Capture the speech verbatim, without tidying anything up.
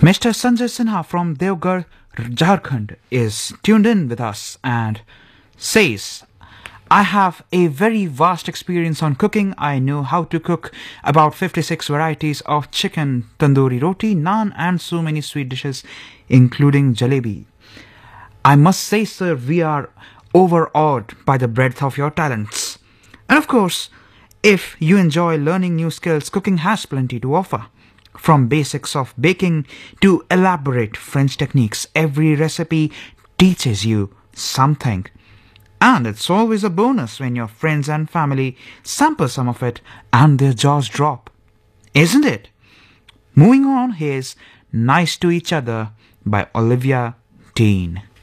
Mister Sanjay Sinha from Devgarh, Jharkhand is tuned in with us and says, I have a very vast experience on cooking. I know how to cook about fifty-six varieties of chicken, tandoori roti, naan and so many sweet dishes including jalebi. I must say, sir, we are overawed by the breadth of your talents. And of course, if you enjoy learning new skills, cooking has plenty to offer. From basics of baking to elaborate French techniques, every recipe teaches you something. And it's always a bonus when your friends and family sample some of it and their jaws drop. Isn't it? Moving on, here's Nice to Each Other by Olivia Dean.